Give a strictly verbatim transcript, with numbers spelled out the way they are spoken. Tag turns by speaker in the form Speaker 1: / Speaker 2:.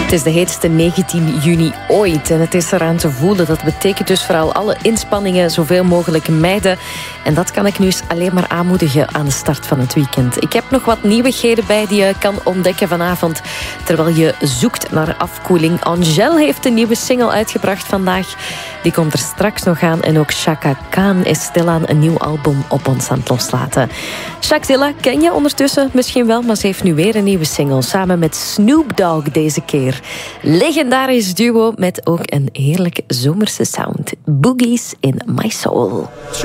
Speaker 1: Het is de heetste negentien juni ooit en het is eraan te voelen. Dat betekent dus vooral alle inspanningen zoveel mogelijk mijden. En dat kan ik nu eens alleen maar aanmoedigen aan de start van het weekend. Ik heb nog wat nieuwigheden bij die je kan ontdekken vanavond terwijl je zoekt naar afkoeling. Angèle heeft een nieuwe single uitgebracht vandaag. Die komt er straks nog aan. En ook Chaka Khan is stilaan een nieuw album op ons aan het loslaten. Shakzilla ken je ondertussen misschien wel, maar ze heeft nu weer een nieuwe single samen met Snoop Dogg deze keer. Legendarisch duo met ook een heerlijk zomerse sound. Boogies in My Soul.